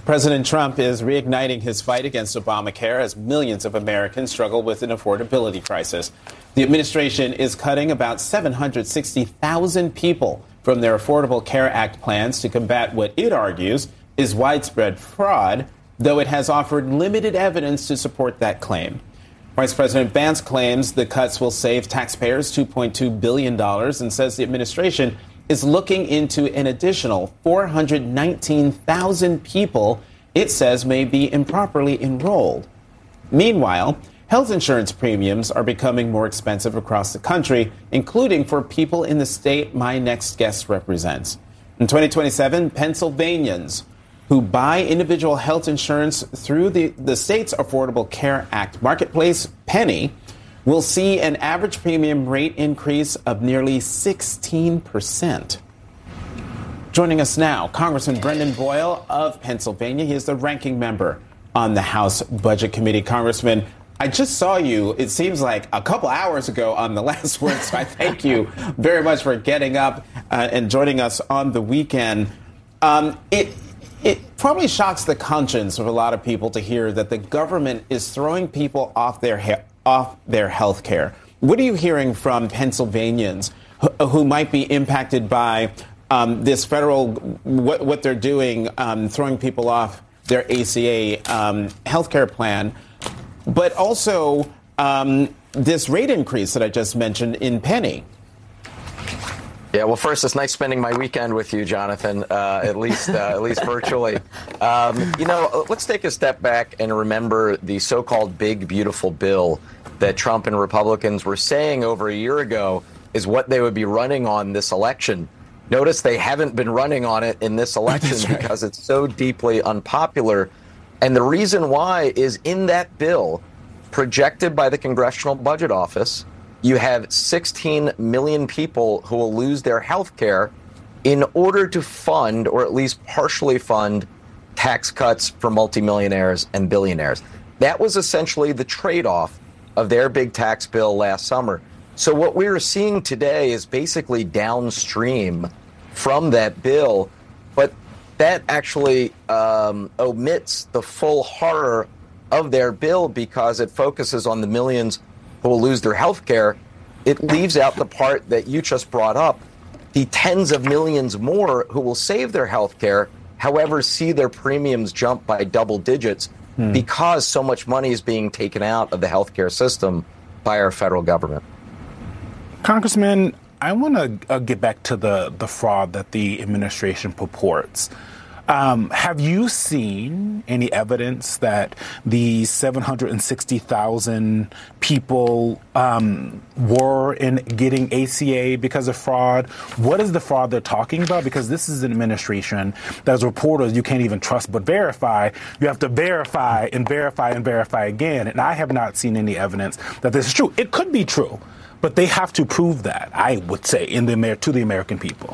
President Trump is reigniting his fight against Obamacare as millions of Americans struggle with an affordability crisis. The administration is cutting about 760,000 people from their Affordable Care Act plans to combat what it argues is widespread fraud, though it has offered limited evidence to support that claim. Vice President Vance claims the cuts will save taxpayers $2.2 billion and says the administration is looking into an additional 419,000 people it says may be improperly enrolled. Meanwhile, health insurance premiums are becoming more expensive across the country, including for people in the state my next guest represents. In 2027, Pennsylvanians who buy individual health insurance through the state's Affordable Care Act marketplace, Penny, will see an average premium rate increase of nearly 16%. Joining us now, Congressman Brendan Boyle of Pennsylvania. He is the ranking member on the House Budget Committee. Congressman, I just saw you, it seems like a couple hours ago on The Last Word, so I thank you very much for getting up and joining us on the weekend. It probably shocks the conscience of a lot of people to hear that the government is throwing people off their health care. What are you hearing from Pennsylvanians who might be impacted by this federal, what they're doing, throwing people off their ACA health care plan, but also this rate increase that I just mentioned in Penny? Yeah, well, first, it's nice spending my weekend with you, Jonathan, at least virtually. Let's take a step back and remember the so-called big, beautiful bill that Trump and Republicans were saying over a year ago is what they would be running on this election. Notice they haven't been running on it in this election because it's so deeply unpopular. And the reason why is in that bill, projected by the Congressional Budget Office, you have 16 million people who will lose their health care in order to fund, or at least partially fund, tax cuts for multimillionaires and billionaires. That was essentially the trade-off of their big tax bill last summer. So what we're seeing today is basically downstream from that bill, but that actually omits the full horror of their bill because it focuses on the millions who will lose their health care. It leaves out the part that you just brought up, the tens of millions more who will save their health care, however, see their premiums jump by double digits because so much money is being taken out of the healthcare system by our federal government. Congressman, I want to get back to the fraud that the administration purports. Have you seen any evidence that the 760,000 people were in getting ACA because of fraud? What is the fraud they're talking about? Because this is an administration that, as reporters, you can't even trust but verify. You have to verify and verify and verify again. And I have not seen any evidence that this is true. It could be true, but they have to prove that, I would say, to the American people.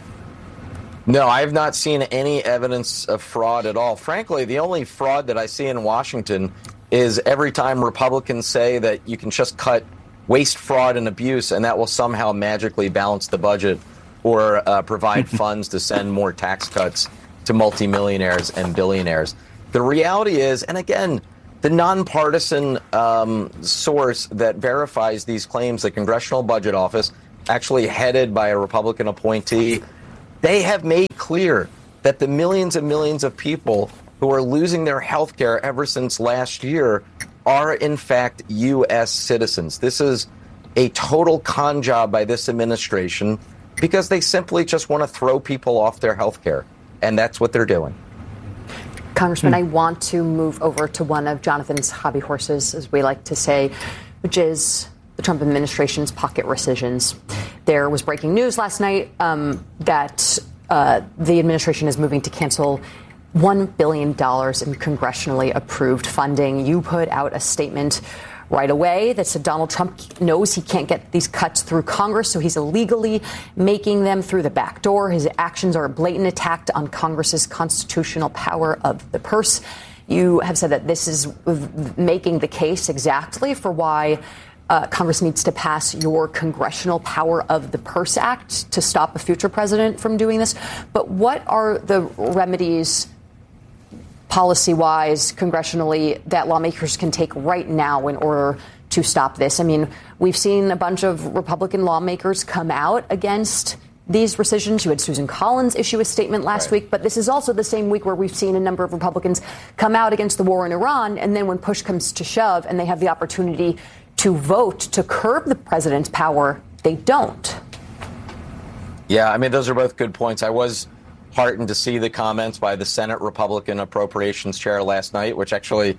No, I have not seen any evidence of fraud at all. Frankly, the only fraud that I see in Washington is every time Republicans say that you can just cut waste, fraud, and abuse, and that will somehow magically balance the budget or provide funds to send more tax cuts to multimillionaires and billionaires. The reality is, and again, the nonpartisan source that verifies these claims, the Congressional Budget Office, actually headed by a Republican appointee, they have made clear that the millions and millions of people who are losing their health care ever since last year are, in fact, U.S. citizens. This is a total con job by this administration because they simply just want to throw people off their health care. And that's what they're doing. Congressman, I want to move over to one of Jonathan's hobby horses, as we like to say, which is the Trump administration's pocket rescissions. There was breaking news last night that the administration is moving to cancel $1 billion in congressionally approved funding. You put out a statement right away that said Donald Trump knows he can't get these cuts through Congress, so he's illegally making them through the back door. His actions are a blatant attack on Congress's constitutional power of the purse. You have said that this is making the case exactly for why Congress needs to pass your Congressional Power of the Purse Act to stop a future president from doing this. But what are the remedies policy-wise, congressionally, that lawmakers can take right now in order to stop this? I mean, we've seen a bunch of Republican lawmakers come out against these rescissions. You had Susan Collins issue a statement last week, but this is also the same week where we've seen a number of Republicans come out against the war in Iran, and then when push comes to shove and they have the opportunity to vote to curb the president's power, they don't. Yeah, I mean, those are both good points. I was heartened to see the comments by the Senate Republican Appropriations Chair last night, which actually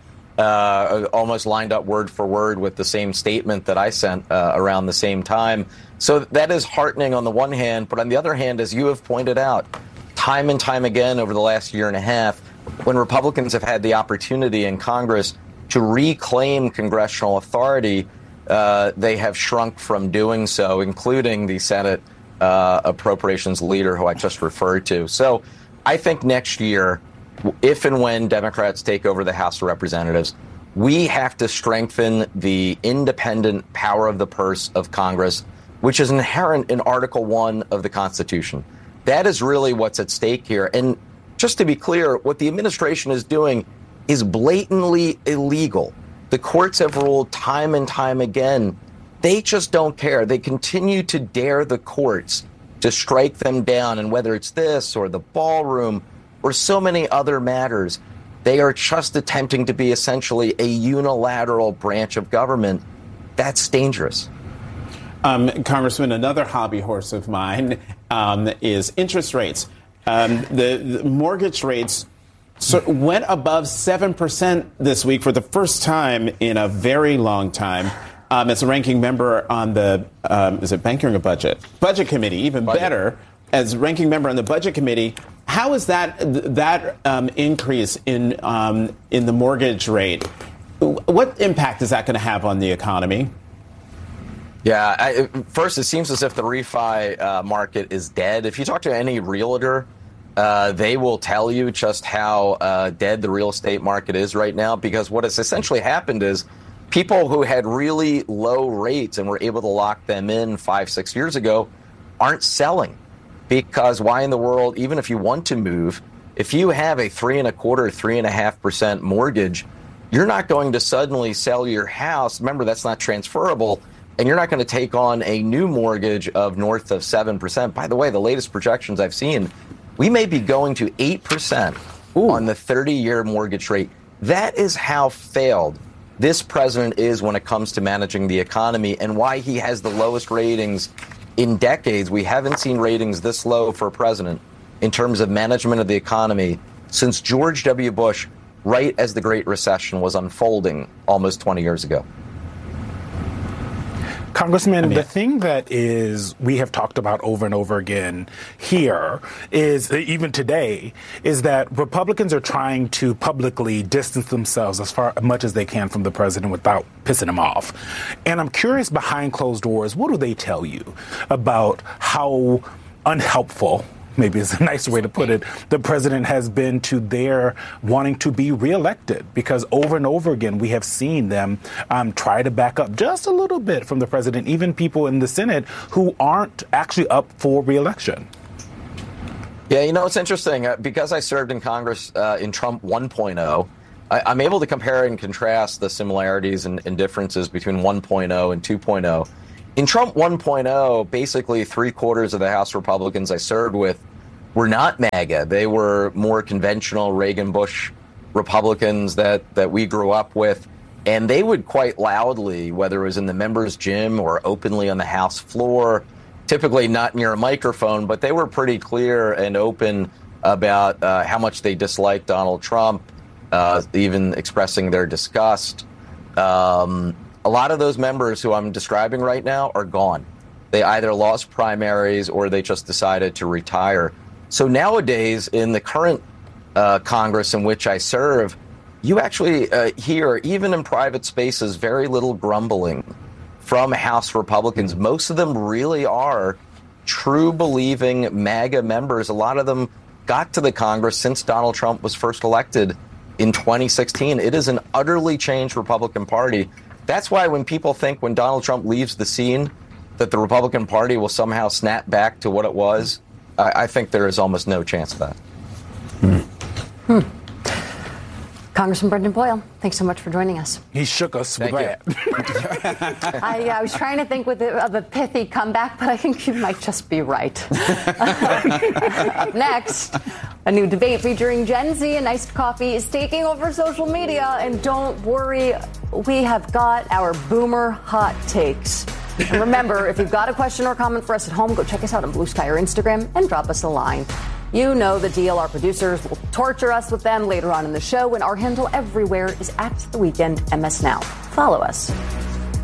almost lined up word for word with the same statement that I sent around the same time. So that is heartening on the one hand, but on the other hand, as you have pointed out, time and time again over the last year and a half, when Republicans have had the opportunity in Congress to reclaim congressional authority, they have shrunk from doing so, including the Senate appropriations leader who I just referred to. So I think next year, if and when Democrats take over the House of Representatives, we have to strengthen the independent power of the purse of Congress, which is inherent in Article 1 of the Constitution. That is really what's at stake here. And just to be clear, what the administration is doing is blatantly illegal. The courts have ruled time and time again. They just don't care. They continue to dare the courts to strike them down. And whether it's this or the ballroom or so many other matters, they are just attempting to be essentially a unilateral branch of government. That's dangerous. Congressman, another hobby horse of mine is interest rates. The mortgage rates went above 7% this week for the first time in a very long time. As a ranking member on the is it Banking or Budget Committee, even better. As ranking member on the Budget Committee, how is that increase in the mortgage rate? What impact is that going to have on the economy? Yeah, first, it seems as if the refi market is dead. If you talk to any realtor, they will tell you just how dead the real estate market is right now, because what has essentially happened is people who had really low rates and were able to lock them in 5-6 years ago aren't selling. Because why in the world, even if you want to move, if you have a 3.25%, 3.5% mortgage, you're not going to suddenly sell your house. Remember, that's not transferable. And you're not going to take on a new mortgage of north of 7%. By the way, the latest projections I've seen, we may be going to 8% on the 30-year mortgage rate. That is how failed this president is when it comes to managing the economy, and why he has the lowest ratings in decades. We haven't seen ratings this low for a president in terms of management of the economy since George W. Bush, right as the Great Recession was unfolding almost 20 years ago. Congressman, the thing that we have talked about over and over again here is, even today, is that Republicans are trying to publicly distance themselves as much as they can from the president without pissing him off. And I'm curious, behind closed doors, what do they tell you about how unhelpful, maybe is a nicer way to put it, the president has been to their wanting to be reelected? Because over and over again, we have seen them try to back up just a little bit from the president, even people in the Senate who aren't actually up for reelection. Yeah, you know, it's interesting. Because I served in Congress in Trump 1.0, I'm able to compare and contrast the similarities and differences between 1.0 and 2.0. In Trump 1.0, basically 3/4 of the House Republicans I served with were not MAGA. They were more conventional Reagan-Bush Republicans that we grew up with. And they would quite loudly, whether it was in the members' gym or openly on the House floor, typically not near a microphone, but they were pretty clear and open about how much they disliked Donald Trump, even expressing their disgust. A lot of those members who I'm describing right now are gone. They either lost primaries or they just decided to retire. So nowadays, in the current Congress in which I serve, you actually hear, even in private spaces, very little grumbling from House Republicans. Most of them really are true believing MAGA members. A lot of them got to the Congress since Donald Trump was first elected in 2016. It is an utterly changed Republican Party. That's why when people think when Donald Trump leaves the scene that the Republican Party will somehow snap back to what it was, I think there is almost no chance of that. Congressman Brendan Boyle, thanks so much for joining us. He shook us with that. I was trying to think of a pithy comeback, but I think you might just be right. Up next, a new debate featuring Gen Z and iced coffee is taking over social media. And don't worry, we have got our boomer hot takes. And remember, if you've got a question or comment for us at home, go check us out on Blue Sky or Instagram and drop us a line. You know the deal. Our producers will torture us with them later on in the show, and our handle everywhere is @TheWeekendMS Now. Follow us.